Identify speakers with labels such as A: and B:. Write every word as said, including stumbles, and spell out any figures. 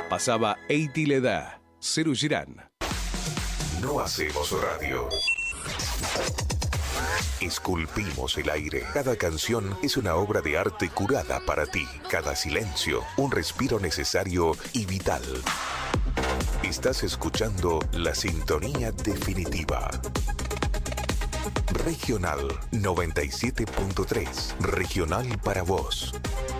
A: Pasaba Eiti Leda, Ceru Girán.
B: No hacemos radio. Esculpimos el aire. Cada canción es una obra de arte curada para ti. Cada silencio, un respiro necesario y vital. Estás escuchando la sintonía definitiva. Regional noventa y siete punto tres. Regional para vos.